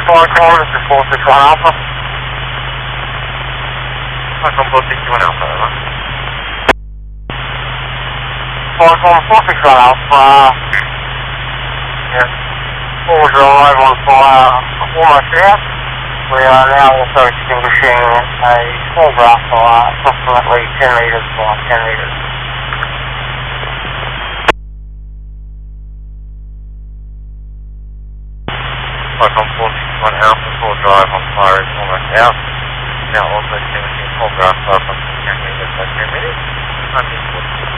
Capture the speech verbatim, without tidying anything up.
four call, this is four six one Alpha. Falcon four six one Alpha, over. four call, four six one Alpha. Yes. Full drive on fire, almost there. We are now also extinguishing a small grass fire, approximately ten metres by ten metres. Falcon four six one Alpha, full drive on fire is almost out. Now also extinguishing small grass fire, approximately ten metres by ten metres.